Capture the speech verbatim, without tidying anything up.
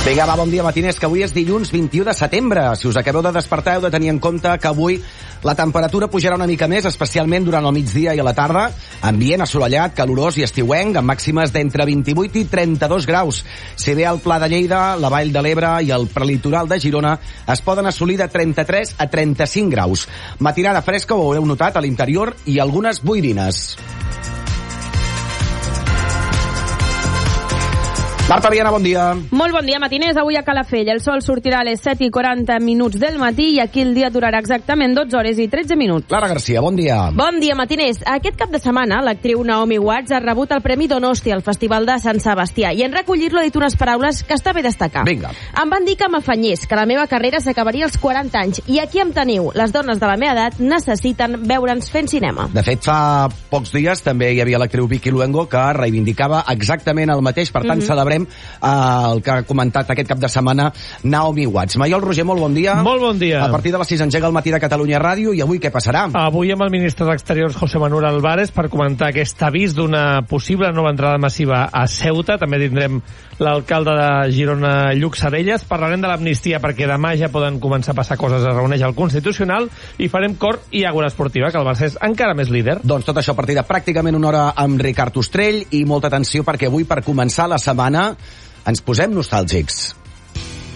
Vinga, va, bon dia, matiners, que avui és dilluns vint-i-u de setembre. Si us acabeu de despertar, heu de tenir en compte que avui la temperatura pujarà una mica més, especialment durant el migdia i a la tarda. Ambient assolellat, calorós i estiuenc, amb màximes d'entre vint-i-vuit i trenta-dos graus. Si bé al Pla de Lleida, la Vall de l'Ebre i el prelitoral de Girona es poden assolir de trenta-tres a trenta-cinc graus. Matinada fresca, ho haureu notat, a l'interior, i algunes boirines. Marta Viana, bon dia. Molt bon dia, matiners. Avui a Calafell el sol sortirà a les set i quaranta minuts del matí i aquí el dia durarà exactament dotze hores i tretze minuts. Clara Garcia, bon dia. Bon dia, matiners. Aquest cap de setmana l'actriu Naomi Watts ha rebut el Premi Donosti al Festival de Sant Sebastià i en recollir-lo ha dit unes paraules que està bé destacar. Vinga. Em van dir que m'afanyés, que la meva carrera s'acabaria als quaranta anys i aquí em teniu. Les dones de la meva edat necessiten veure'ns fent cinema. De fet, fa pocs dies també hi havia l'actriu Vicky Luengo que reivindicava exactament el mateix. Per tant, mm-hmm. celebrem Uh, el que ha comentat aquest cap de setmana Naomi Watts. Maiol Roger, molt bon dia. Molt bon dia. A partir de les sis engega el matí de Catalunya Ràdio i avui què passarà? Avui amb el ministre d'Exteriors José Manuel Álvarez per comentar aquest avís d'una possible nova entrada massiva a Ceuta. També tindrem l'alcalde de Girona, Lluc Sarelles. Parlarem de l'amnistia perquè demà ja poden començar a passar coses. Es reuneix el Constitucional i farem cor i àgora esportiva, que el Barça és encara més líder. Doncs tot això a partir de pràcticament una hora amb Ricard Ostrell i molta atenció perquè avui per començar la setmana ens posem nostàlgics.